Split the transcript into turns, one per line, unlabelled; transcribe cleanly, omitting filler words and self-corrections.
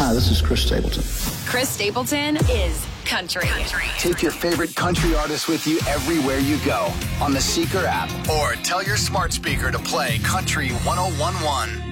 Hi, this is Chris Stapleton.
Chris Stapleton is country.
Take your favorite country artist with you everywhere you go on the Seeker app or tell your smart speaker to play Country 101.1.